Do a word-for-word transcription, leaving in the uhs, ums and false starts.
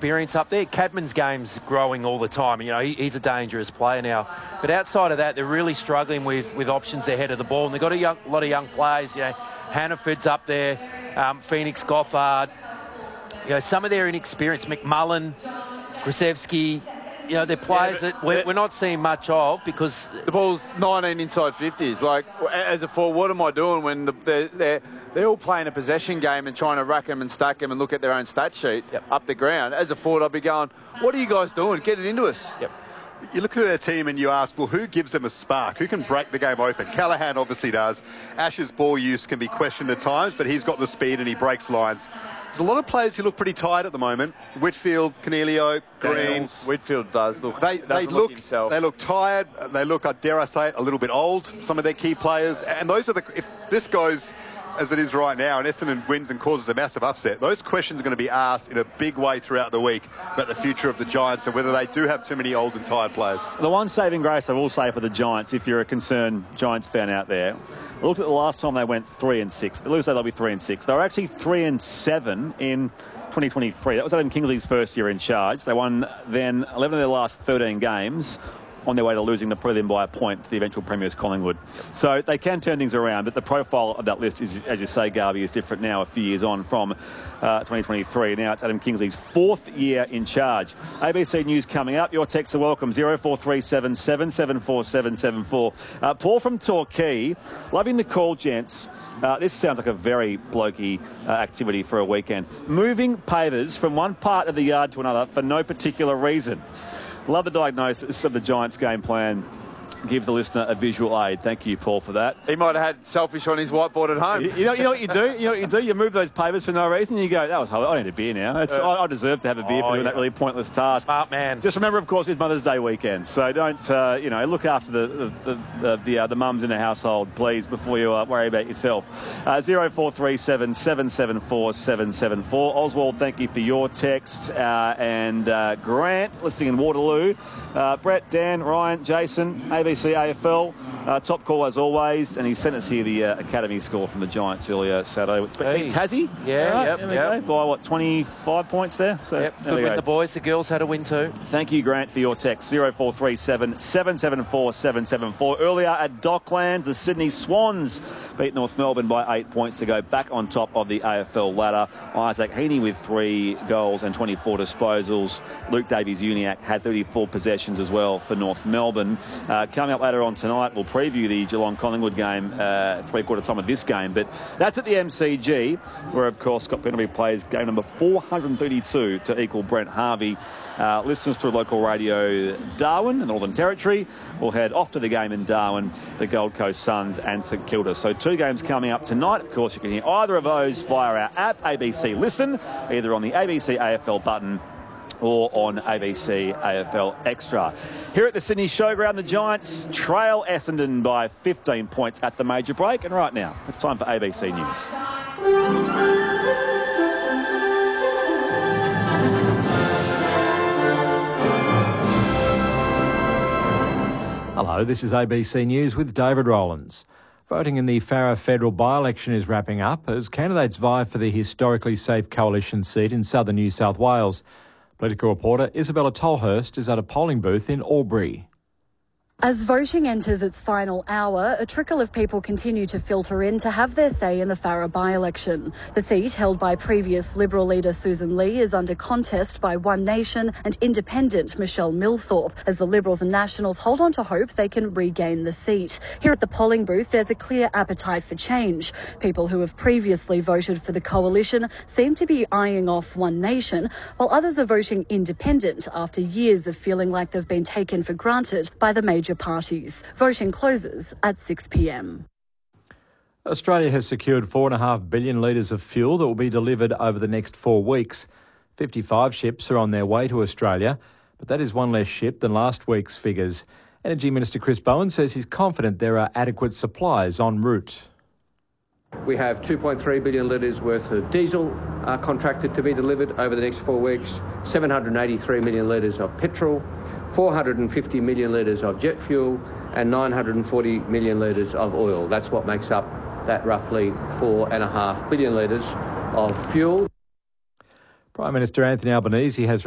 experience up there. Cadman's game's growing all the time. You know, he, he's a dangerous player now. But outside of that, they're really struggling with, with options ahead of the ball. And they've got a young, lot of young players. You know, Hannaford's up there, um, Phoenix Goffard. You know, some of their inexperience, McMullen, Krasevsky. You know, they're players yeah, that we're, we're not seeing much of because... The ball's nineteen inside fifties. Like, as a forward, what am I doing when the, they're, they're, they're all playing a possession game and trying to rack them and stack them and look at their own stat sheet yep. up the ground? As a forward, I'd be going, what are you guys doing? Get it into us. Yep. You look at their team and you ask, well, who gives them a spark? Who can break the game open? Callaghan obviously does. Ash's ball use can be questioned at times, but he's got the speed and he breaks lines. There's a lot of players who look pretty tired at the moment. Whitfield, Cornelio, Green. Whitfield does look. They they look, look look they look tired. They look, dare I say it, a little bit old. Some of their key players, and those are the. If this goes as it is right now, and Essendon wins and causes a massive upset, those questions are going to be asked in a big way throughout the week about the future of the Giants and whether they do have too many old and tired players. The one saving grace I will say for the Giants, if you're a concerned Giants fan out there, I looked at the last time they went three and six. They lose, they'll be three and six. They were actually three and seven in twenty twenty-three. That was Adam Kingsley's first year in charge. They won then eleven of their last thirteen games on their way to losing the prelim by a point to the eventual premiers Collingwood. So they can turn things around, but the profile of that list is, as you say, Garvey, is different now a few years on from uh, twenty twenty-three. Now it's Adam Kingsley's fourth year in charge. A B C News coming up. Your texts are welcome. zero four three seven, seven seven four, seven seven four. Uh, Paul from Torquay, loving the call, gents. Uh, this sounds like a very blokey uh, activity for a weekend. Moving pavers from one part of the yard to another for no particular reason. Love the diagnosis of the Giants' game plan. Gives the listener a visual aid. Thank you, Paul, for that. He might have had selfish on his whiteboard at home. You, you, know, you know what you do? You know what you do? You move those pavers for no reason. And you go, that was I need a beer now. It's, uh, I, I deserve to have a beer oh, for doing yeah. that really pointless task. Smart man. Just remember, of course, it's Mother's Day weekend, so don't uh, you know look after the the the, the, the, uh, the mums in the household, please, before you uh, worry about yourself. Uh, zero four three seven, seven seven four, seven seven four. Oswald, thank you for your text, uh, and uh, Grant listening in Waterloo. Uh, Brett, Dan, Ryan, Jason, A B C A F L. Uh, top call as always, and he sent us here the uh, Academy score from the Giants earlier Saturday. Hey. Tassie? Yeah, right, yep, yep. By what, twenty-five points there? So, yep, good win the boys. The girls had a win too. Thank you, Grant, for your text. zero four three seven, seven seven four, seven seven four. Earlier at Docklands, the Sydney Swans beat North Melbourne by eight points to go back on top of the A F L ladder. Isaac Heaney with three goals and twenty-four disposals. Luke Davies-Uniacke had thirty-four possessions as well for North Melbourne. Uh, coming up later on tonight, we'll preview the Geelong-Collingwood game, uh, three-quarter time of this game. But that's at the M C G, where, of course, Scott Pendlebury plays game number four hundred thirty-two to equal Brent Harvey. Uh, listeners through local radio Darwin, the Northern Territory, will head off to the game in Darwin, the Gold Coast Suns and St Kilda. So two games coming up tonight. Of course, you can hear either of those via our app, A B C Listen, either on the A B C A F L button or on A B C A F L Extra. Here at the Sydney Showground, the Giants trail Essendon by fifteen points at the major break. And right now, it's time for A B C News. Hello, this is A B C News with David Rowlands. Voting in the Farrer federal by-election is wrapping up as candidates vie for the historically safe coalition seat in southern New South Wales. Political reporter Isabella Tolhurst is at a polling booth in Albury. As voting enters its final hour, a trickle of people continue to filter in to have their say in the Farrer by-election. The seat, held by previous Liberal leader Susan Lee, is under contest by One Nation and independent Michelle Milthorpe, as the Liberals and Nationals hold on to hope they can regain the seat. Here at the polling booth, there's a clear appetite for change. People who have previously voted for the coalition seem to be eyeing off One Nation, while others are voting independent after years of feeling like they've been taken for granted by the major parties. Voting closes at six p m. Australia has secured four point five billion litres of fuel that will be delivered over the next four weeks. fifty-five ships are on their way to Australia, but that is one less ship than last week's figures. Energy Minister Chris Bowen says he's confident there are adequate supplies en route. We have two point three billion litres worth of diesel uh, contracted to be delivered over the next four weeks, seven hundred eighty-three million litres of petrol, four hundred fifty million litres of jet fuel and nine hundred forty million litres of oil. That's what makes up that roughly four point five billion litres of fuel. Prime Minister Anthony Albanese has